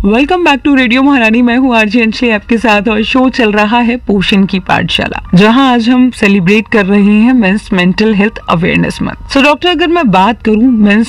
Welcome back to radio महारानी। मैं हूँ आरजे अंशली आपके साथ और शो चल रहा है पोषण की पाठशाला, जहाँ आज हम सेलिब्रेट कर रहे हैं mains mental health awareness month. So doctor, अगर मैं बात करूँ मेंस